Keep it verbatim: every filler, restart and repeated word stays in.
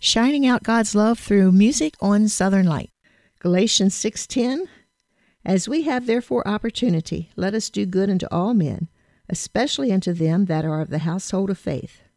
shining out God's love through music on Southern Light. Galatians six ten, as we have therefore opportunity, let us do good unto all men, especially unto them that are of the household of faith.